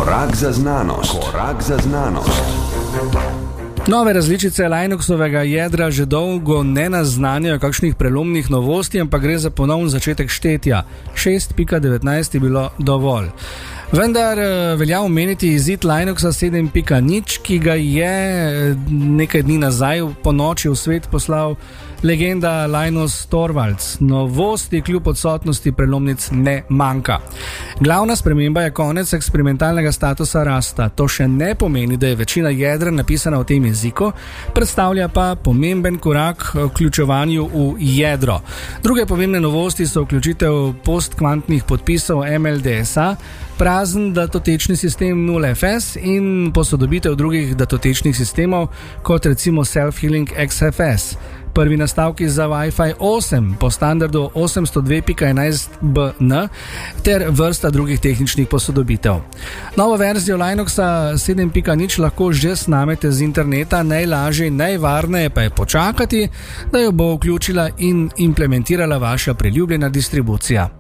Korak za znanost. Korak za znanost. Nove različice Linuxovega jedra že dolgo ne naznanjajo kakšnih prelomnih novosti, ampak gre za ponovni začetek štetja. 6.19 je bilo dovolj. Vendar velja omeniti izid Linuxa 7.0, ki ga je nekaj dni nazaj po noči v svet poslal legenda Linus Torvalds. Novosti kljub odsotnosti prelomnic ne manjka. Glavna sprememba je konec eksperimentalnega statusa Rusta. To še ne pomeni, da je večina jedra napisana v tem jeziku, predstavlja pa pomemben korak k vključevanju v jedro. Druge pomembne novosti so vključitev postkvantnih podpisov MLDS-a, prazen datotečni sistem 0FS in posodobitev drugih datotečnih sistemov, kot recimo Self-Healing XFS. Prvi nastavki za Wi-Fi 8 po standardu 802.11bn ter vrsta drugih tehničnih posodobitev. Novo verzijo Linuxa 7.0 lahko že snamete z interneta, najlažje in najvarneje pa je počakati, da jo bo vključila in implementirala vaša priljubljena distribucija.